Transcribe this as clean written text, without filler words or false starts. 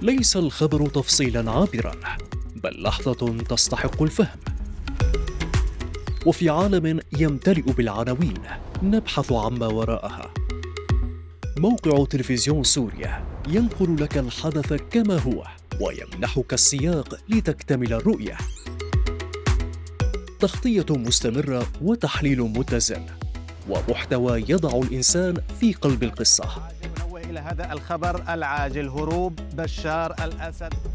ليس الخبر تفصيلا عابرا، بل لحظة تستحق الفهم. وفي عالم يمتلئ بالعناوين نبحث عما وراءها. موقع تلفزيون سوريا ينقل لك الحدث كما هو ويمنحك السياق لتكتمل الرؤية. تغطية مستمرة وتحليل متزن ومحتوى يضع الإنسان في قلب القصة. إلى هذا الخبر العاجل: هروب بشار الأسد.